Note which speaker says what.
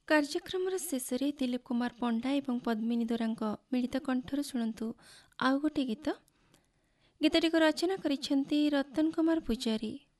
Speaker 1: କାର୍ଯ୍ୟକ୍ରମର ଶେଷରେ ଦିଲ୍ଲୀପ କୁମାର ପଣ୍ଡା ଏବଂ ପଦ୍ମିନୀ ଦୋରାଙ୍କ ମିଳିତ କଣ୍ଠରୁ ଶୁଣନ୍ତୁ ଆଉ ଗୋଟିଏ ଗୀତ। ଗୀତଟିକୁ ରଚନା କରିଛନ୍ତି ରତନ କୁମାର ପୂଜାରୀ।